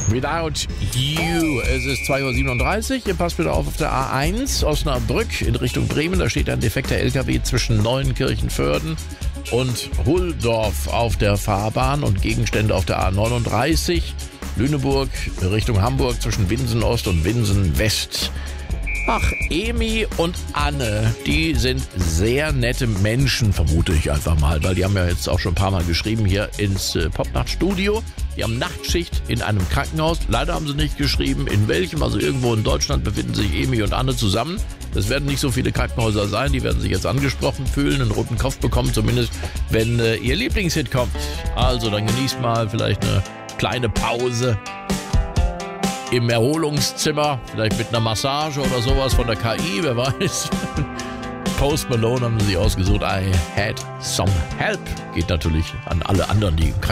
Without You. Es ist 2:37 Uhr. Ihr passt bitte auf der A1 Osnabrück in Richtung Bremen. Da steht ein defekter LKW zwischen Neuenkirchen-Vörden und Hulldorf auf der Fahrbahn und Gegenstände auf der A39. Lüneburg Richtung Hamburg zwischen Winsen Ost und Winsen West. Ach, Emi und Anne, die sind sehr nette Menschen, vermute ich einfach mal, weil die haben ja jetzt auch schon ein paar Mal geschrieben hier ins Popnacht-Studio. Die haben Nachtschicht in einem Krankenhaus. Leider haben sie nicht geschrieben, in welchem, also irgendwo in Deutschland befinden sich Emi und Anne zusammen. Das werden nicht so viele Krankenhäuser sein, die werden sich jetzt angesprochen fühlen, einen roten Kopf bekommen, zumindest wenn ihr Lieblingshit kommt. Also dann genießt mal vielleicht eine kleine Pause im Erholungszimmer, vielleicht mit einer Massage oder sowas von der KI, wer weiß. Post Malone haben sie sich ausgesucht. I had some help. Geht natürlich an alle anderen, die